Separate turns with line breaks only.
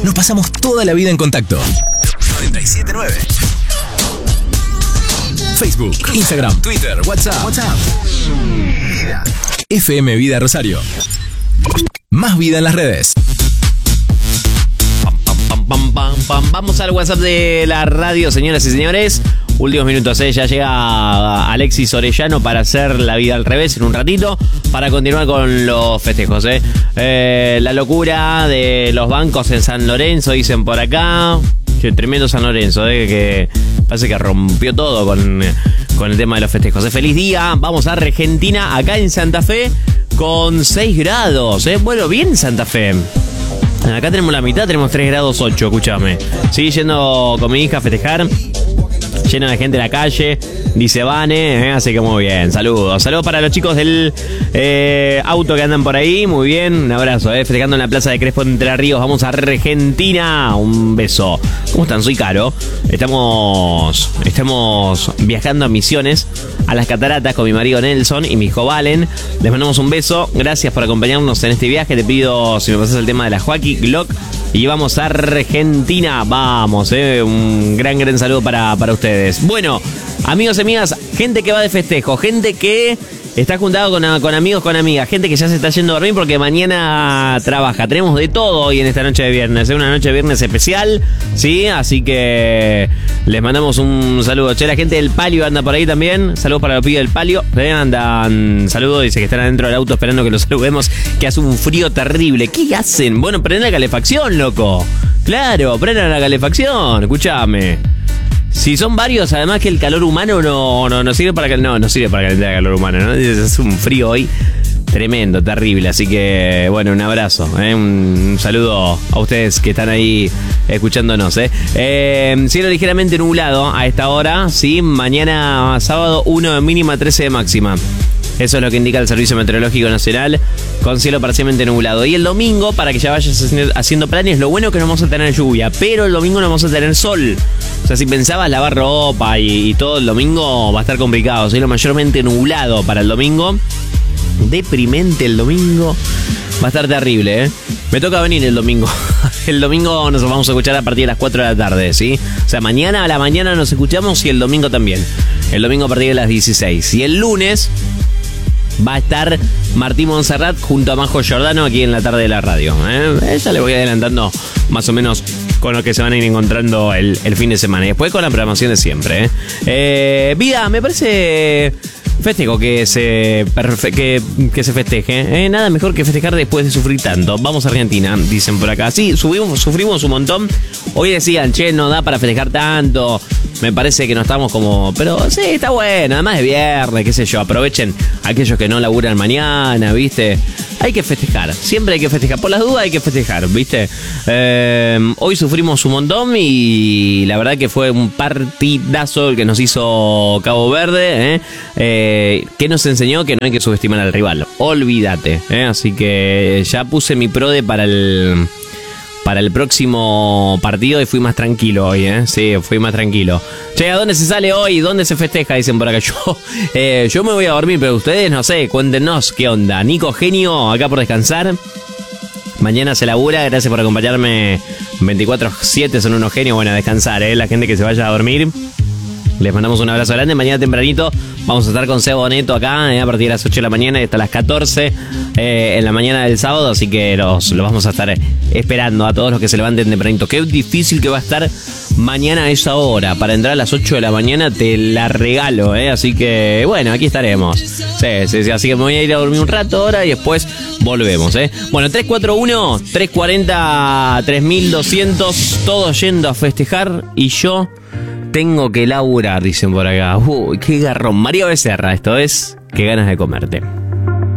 Nos pasamos toda la vida en contacto. 979. Facebook, Instagram, Twitter, WhatsApp. FM Vida Rosario. Más vida en las redes.
Vamos al WhatsApp de la radio, señoras y señores. Últimos minutos, ya llega Alexis Orellano para hacer la vida al revés en un ratito, para continuar con los festejos. La locura de los bancos en San Lorenzo, dicen por acá. Qué tremendo San Lorenzo, que parece que rompió todo con el tema de los festejos. Feliz día, vamos a Argentina, acá en Santa Fe, con 6 grados. Bueno, bien Santa Fe. Acá tenemos la mitad, tenemos 3 grados 8, escúchame. Sí, yendo con mi hija a festejar. Lleno de gente en la calle, dice Vane, así que muy bien, saludos para los chicos del auto que andan por ahí, muy bien, un abrazo, festejando en la plaza de Crespo Entre Ríos. Vamos a Argentina, un beso. ¿Cómo están? Soy Caro. Estamos viajando a Misiones, a las cataratas, con mi marido Nelson y mi hijo Valen. Les mandamos un beso, gracias por acompañarnos en este viaje. Te pido si me pasas el tema de la Joaquín Glock. Y vamos a Argentina, vamos, un gran saludo para ustedes. Bueno, amigos y amigas, gente que va de festejo, gente que está juntado con amigos, con amigas, gente que ya se está yendo a dormir porque mañana trabaja. Tenemos de todo hoy en esta noche de viernes, una noche de viernes especial, ¿sí? Así que les mandamos un saludo. Che, la gente del Palio anda por ahí también. Saludos para los pibes del Palio. Andan, saludos, dice que están adentro del auto esperando que los saludemos, que hace un frío terrible. ¿Qué hacen? Bueno, prenden la calefacción, loco. Claro, prendan la calefacción, escúchame. Si son varios, además que el calor humano no sirve para no sirve para calentar el calor humano, ¿no? Es un frío hoy tremendo, terrible. Así que, bueno, un abrazo, un saludo a ustedes que están ahí escuchándonos. Cielo ligeramente nublado a esta hora, ¿sí? Mañana sábado 1 de mínima, 13 de máxima. Eso es lo que indica el Servicio Meteorológico Nacional, con cielo parcialmente nublado. Y el domingo, para que ya vayas haciendo planes, lo bueno es que no vamos a tener lluvia, pero el domingo no vamos a tener sol. O sea, si pensabas lavar ropa y todo el domingo, va a estar complicado. Cielo mayormente nublado para el domingo. Deprimente el domingo. Va a estar terrible, Me toca venir el domingo. El domingo nos vamos a escuchar a partir de las 4 de la tarde, ¿sí? O sea, mañana a la mañana nos escuchamos y el domingo también. El domingo a partir de las 16. Y el lunes va a estar Martín Montserrat junto a Majo Giordano aquí en la tarde de la radio. Ya le voy adelantando más o menos con lo que se van a ir encontrando el fin de semana. Y después con la programación de siempre. Vida, me parece festejo que se festeje. Nada mejor que festejar después de sufrir tanto. Vamos a Argentina, dicen por acá. Sí, sufrimos un montón. Hoy decían, che, no da para festejar tanto. Me parece que no estamos como... Pero sí, está bueno, además de viernes, qué sé yo. Aprovechen aquellos que no laburan mañana, ¿viste? Hay que festejar, siempre hay que festejar. Por las dudas hay que festejar, ¿viste? Hoy sufrimos un montón y la verdad que fue un partidazo el que nos hizo Cabo Verde, que nos enseñó que no hay que subestimar al rival. Olvídate, Así que ya puse mi prode para el próximo partido y fui más tranquilo hoy, Sí, fui más tranquilo. Che, ¿a dónde se sale hoy? ¿Dónde se festeja? Dicen por acá. Yo me voy a dormir, pero ustedes, no sé, cuéntenos qué onda. Nico Genio, acá por descansar. Mañana se labura, gracias por acompañarme 24/7, son unos genios. Bueno, a descansar, la gente que se vaya a dormir. Les mandamos un abrazo grande. Mañana tempranito vamos a estar con Sebo Neto acá a partir de las 8 de la mañana y hasta las 14 en la mañana del sábado. Así que los vamos a estar esperando a todos los que se levanten tempranito. Qué difícil que va a estar mañana a esa hora. Para entrar a las 8 de la mañana te la regalo, Así que, bueno, aquí estaremos. Sí. Así que me voy a ir a dormir un rato ahora y después volvemos, Bueno, 341-340-3200. Todos yendo a festejar y yo... tengo que laburar, dicen por acá. Uy, qué garrón. María Becerra, esto es Qué ganas de comerte.